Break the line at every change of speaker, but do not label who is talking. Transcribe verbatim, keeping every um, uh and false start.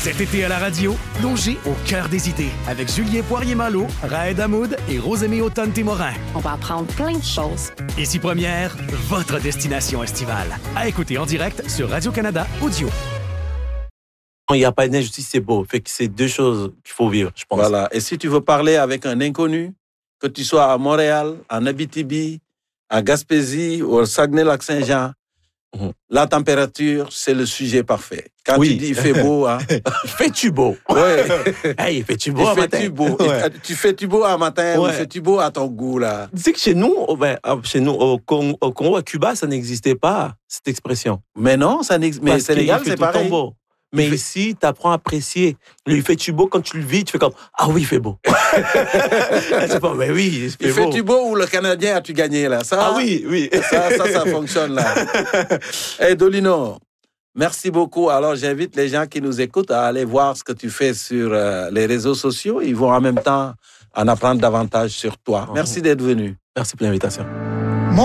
Cet été à la radio, plongez au cœur des idées avec Julien Poirier-Malo, Raed Hamoud et Rosemée Autonne-Témorin.
On va apprendre plein de choses.
Ici Première, votre destination estivale. À écouter en direct sur Radio-Canada Audio.
Il n'y a pas de neige aussi, c'est beau. Fait que c'est deux choses qu'il faut vivre, je pense.
Voilà. Et si tu veux parler avec un inconnu, que tu sois à Montréal, en Abitibi, à Gaspésie ou au Saguenay-Lac-Saint-Jean, mm-hmm. la température, c'est le sujet parfait. Quand oui. tu dis il fait beau, hein.
Fais-tu beau?
Ouais.
Hey, fais-tu beau
il
à
fait
matin?
Tu beau.
Ouais.
Tu fais-tu beau à matin
ouais.
ou fais-tu beau à ton goût, là?
Tu sais que chez nous, ben, chez nous au, Congo, au Congo, à Cuba, ça n'existait pas, cette expression.
Mais non, ça n'existe. Mais Sénégal, c'est pareil.
Beau. Mais fait... ici, tu apprends à apprécier. Le il fait-tu beau, quand tu le vis, tu fais comme ah oui, il fait beau. C'est pas, mais oui, il fait
il
beau.
fait-tu beau ou le Canadien as-tu gagné, là? Ça,
ah oui, oui.
Ça, ça, ça fonctionne, là. Hey, Dolino, merci beaucoup. Alors, j'invite les gens qui nous écoutent à aller voir ce que tu fais sur euh, les réseaux sociaux. Ils vont en même temps en apprendre davantage sur toi. Oh. Merci d'être venu.
Merci pour l'invitation.